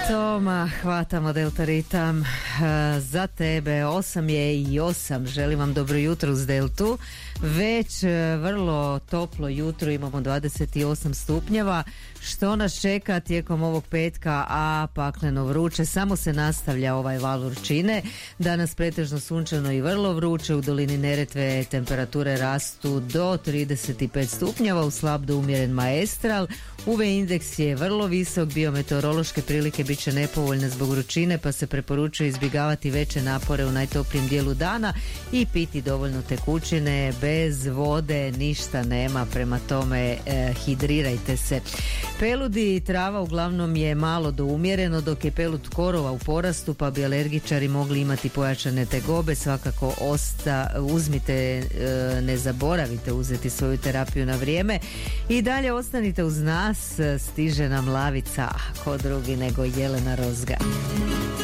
Toma, hvatamo Delta ritam za tebe. 8 je i 8. Želim vam dobro jutro uz Deltu. Već vrlo toplo jutro, imamo 28 stupnjeva. Što nas čeka tijekom ovog petka, a pakleno vruće, samo se nastavlja ovaj val vrućine. Danas pretežno sunčano i vrlo vruće, u dolini Neretve temperature rastu do 35 stupnjeva, u slab do umjeren maestral. UV indeks je vrlo visok, biometeorološke prilike bit će nepovoljne zbog vrućine, pa se preporučuje izbjegavati veće napore u najtoplijem dijelu dana i piti dovoljno tekućine. Bez vode ništa nema, prema tome hidrirajte se. Peludi i trava uglavnom je malo do umjereno, dok je pelud korova u porastu, pa bi alergičari mogli imati pojačane tegobe. Svakako uzmite, ne zaboravite uzeti svoju terapiju na vrijeme i dalje ostanite uz nas. Stiže nam lavica, ko drugi nego Jelena Rozga.